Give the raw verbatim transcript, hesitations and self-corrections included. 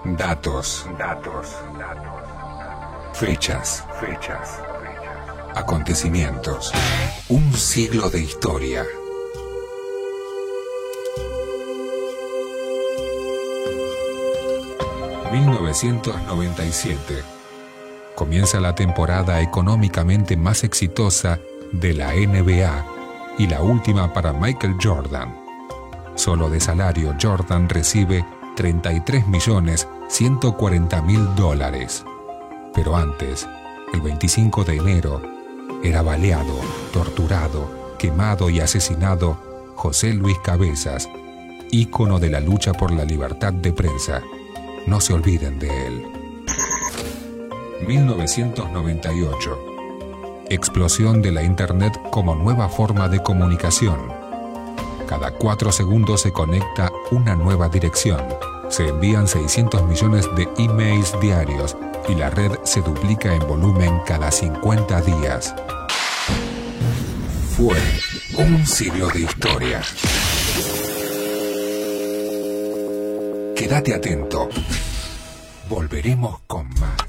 Datos, datos, datos. Fechas, fechas, acontecimientos. Un siglo de historia. mil novecientos noventa y siete. Comienza la temporada económicamente más exitosa de la N B A y la última para Michael Jordan. Solo de salario Jordan recibe treinta y tres millones ciento cuarenta mil dólares. Pero antes, el veinticinco de enero, era baleado, torturado, quemado y asesinado José Luis Cabezas, ícono de la lucha por la libertad de prensa. No se olviden de él. mil novecientos noventa y ocho. Explosión de la Internet como nueva forma de comunicación. Cada cuatro segundos se conecta una nueva dirección. Se envían seiscientos millones de emails diarios y la red se duplica en volumen cada cincuenta días. Fue un siglo de historia. Quédate atento. Volveremos con más.